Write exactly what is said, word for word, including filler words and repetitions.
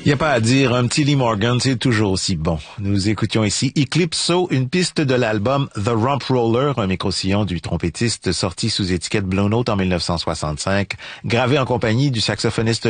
Il n'y a pas à dire, un petit Lee Morgan, c'est toujours aussi bon. Nous écoutions ici Eclipso, une piste de l'album The Rump Roller, un micro-sillon du trompettiste sorti sous étiquette Blue Note en mille neuf cent soixante-cinq, gravé en compagnie du saxophoniste